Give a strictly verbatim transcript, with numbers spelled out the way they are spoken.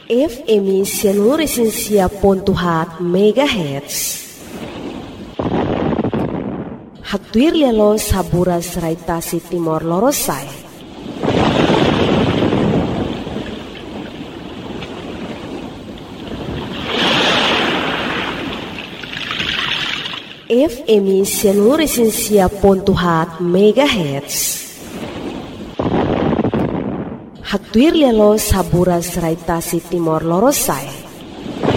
F M cianuresensia pontuhat megahertz. Haktuir lialo saburas raitasi Timor Lorosai. F M cianuresensia pontuhat megahertz. Haktuir lialo saburas raitasi Timor Lorosai.